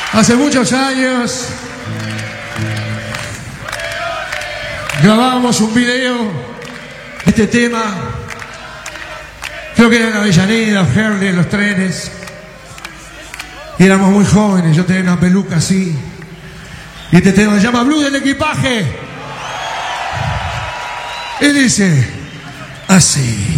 Hace muchos años grabamos un video, este tema, creo que era en Avellaneda, Herley, en los trenes, y éramos muy jóvenes, yo tenía una peluca así, y este tema se llama Blues del Equipaje, y dice así.